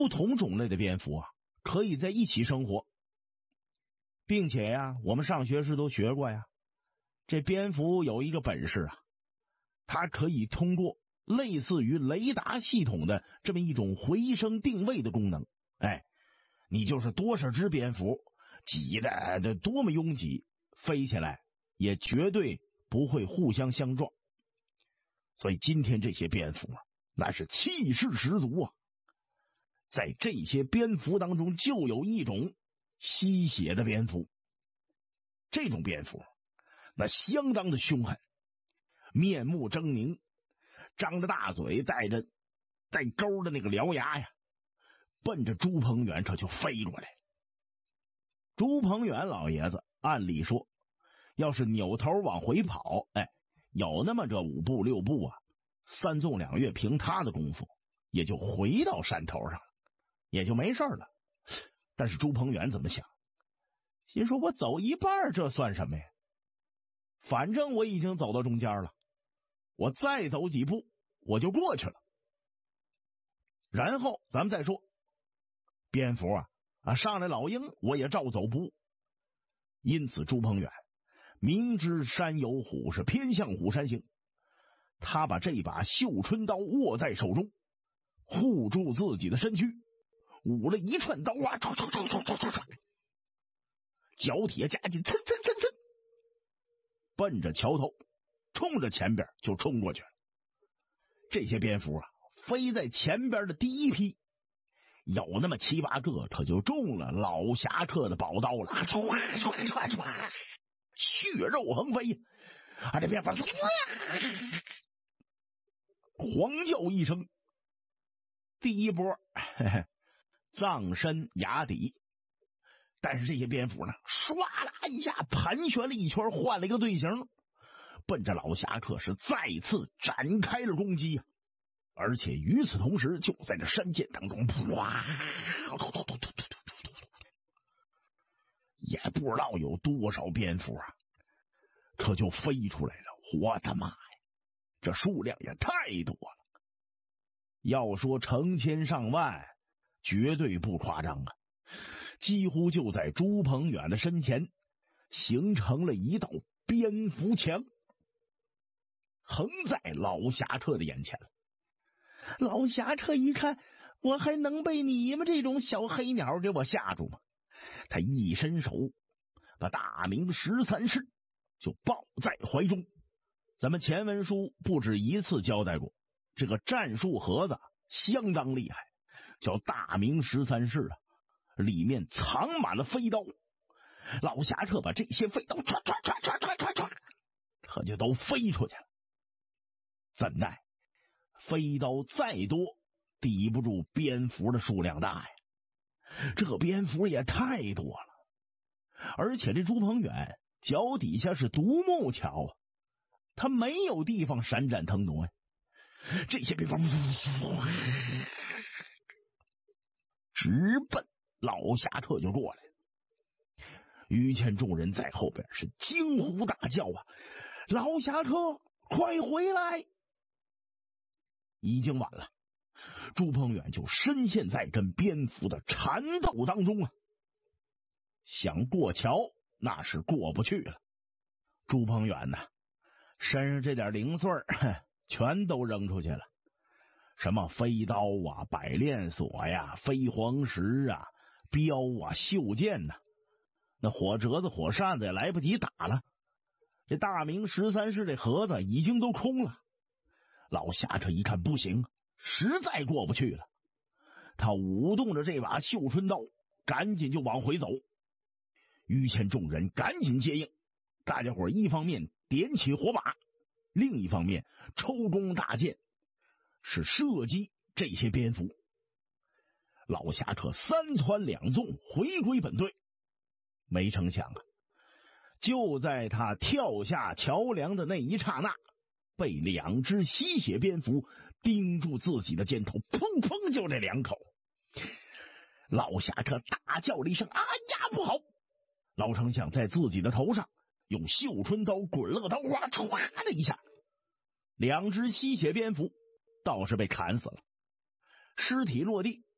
不同种类的蝙蝠啊，可以在一起生活，并且呀，我们上学时都学过呀，这蝙蝠有一个本事啊，它可以通过类似于雷达系统的这么一种回声定位的功能，你就是多少只蝙蝠挤的多么拥挤，飞起来也绝对不会互相相撞。所以今天这些蝙蝠啊，那是气势十足啊。在这些蝙蝠当中，就有一种吸血的蝙蝠。这种蝙蝠那相当的凶狠，面目狰狞，张着大嘴，带钩的那个獠牙呀，奔着朱鹏远这就飞过来。朱鹏远老爷子按理说要是扭头往回跑，有那么这5步6步啊，3纵2跃，凭他的功夫也就回到山头上了，也就没事了。但是朱鹏远怎么想？心说我走一半这算什么呀？反正我已经走到中间了，我再走几步我就过去了。然后咱们再说蝙蝠上来老鹰我也照走不误。因此朱鹏远明知山有虎，是偏向虎山行，他把这把绣春刀握在手中，护住自己的身躯，舞了一串刀啊，脚铁夹紧，蹭蹭蹭蹭，奔着桥头冲着前边就冲过去了。这些蝙蝠飞在前边的第一批有那么7、8个，可就中了老侠客的宝刀了，血肉横飞这蝙蝠狂叫一声，第一波葬身崖底。但是这些蝙蝠呢，唰啦一下盘旋了一圈，换了一个队形，奔着老侠客是再次展开了攻击啊！而且与此同时，就在这山涧当中，也不知道有多少蝙蝠可就飞出来了。我的妈呀，这数量也太多了，要说成千上万绝对不夸张啊！几乎就在朱鹏远的身前形成了一道蝙蝠墙，横在老侠客的眼前了。老侠客一看，我还能被你们这种小黑鸟给我吓住吗？他一伸手把大明13式就抱在怀中。咱们前文书不止一次交代过，这个战术盒子相当厉害，叫大明13式里面藏满了飞刀。老侠客把这些飞刀唰唰唰唰唰唰唰，可就都飞出去了。怎奈飞刀再多抵不住蝙蝠的数量大呀，这蝙蝠也太多了。而且这朱鹏远脚底下是独木桥他没有地方闪展腾挪呀。这些蝙蝠直奔老侠客就过来了。于谦众人在后边是惊呼大叫老侠客快回来！已经晚了，朱鹏远就深陷在跟蝙蝠的缠斗当中想过桥那是过不去了。朱鹏远身上这点零碎全都扔出去了，什么飞刀百链锁呀、飞黄石镖袖剑那火折子火扇子也来不及打了。这大明13式这盒子已经都空了。老侠客一看不行，实在过不去了，他舞动着这把绣春刀赶紧就往回走。于谦众人赶紧接应，大家伙一方面点起火把，另一方面抽弓大箭，是射击这些蝙蝠。老侠客3窜2纵回归本队，没成想就在他跳下桥梁的那一刹那，被2只吸血蝙蝠盯住自己的肩头，砰砰就这2口。老侠客大叫了一声：“哎呀，不好！”老丞相在自己的头上用绣春刀滚了个刀花，唰的一下，2只吸血蝙蝠倒是被砍死了，尸体落地，